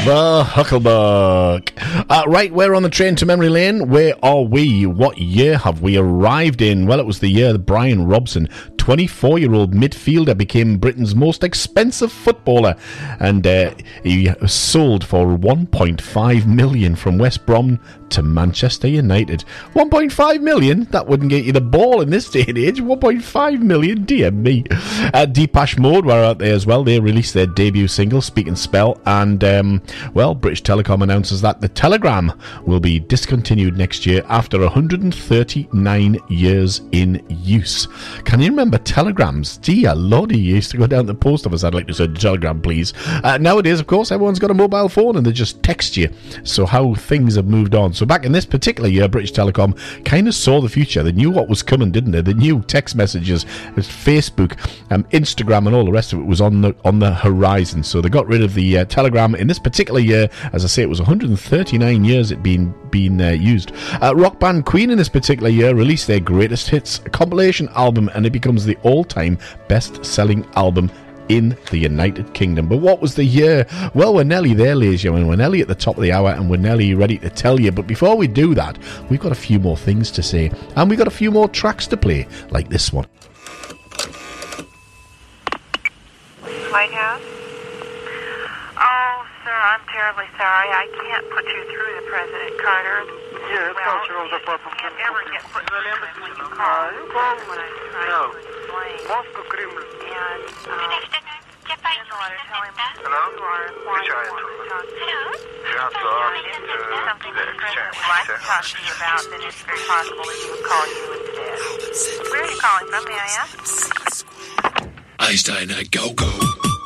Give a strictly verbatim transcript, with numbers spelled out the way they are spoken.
The Huckleberg. Uh, right, we're on the train to memory lane. Where are we? What year have we arrived in? Well, it was the year that Brian Robson, twenty-four-year-old midfielder, became Britain's most expensive footballer, and uh, he was sold for one point five million from West Brom to Manchester United. one point five million? That wouldn't get you the ball in this day and age. one point five million? Dear me. Uh, Depeche Mode were out there as well. They released their debut single, Speak and Spell, and um, well, British Telecom announces that the Telegram will be discontinued next year after one hundred thirty-nine years in use. Can you remember telegrams? Dear Lordy, you used to go down to the post office. I'd like to send a telegram, please. Uh, nowadays, of course, everyone's got a mobile phone and they just text you. So how things have moved on. So back in this particular year, British Telecom kind of saw the future. They knew what was coming, didn't they? They knew text messages, Facebook, um, Instagram, and all the rest of it was on the on the horizon. So they got rid of the uh, telegram in this particular year. As I say, it was one hundred thirty-nine years it been been uh, used. Uh, rock band Queen in this particular year released their greatest hits compilation album, and it becomes the all-time best-selling album in the United Kingdom. But what was the year? Well, we're nearly there, ladies and gentlemen. We're nearly at the top of the hour, and we're nearly ready to tell you. But before we do that, we've got a few more things to say, and we've got a few more tracks to play, like this one. White House? Oh, sir, I'm terribly sorry. I can't put you through to President Carter. Yeah, well, cultural you department. can't ever get put through to him when you call. That's what I'm trying No. to explain. Moscow Kremlin. And, um, in order to tell him Hello? you are why you want to talk to him. If it's something that the President would like to talk to you about, then it's very possible that he would call you instead. Where are you calling from, may I ask? Einstein, go, go.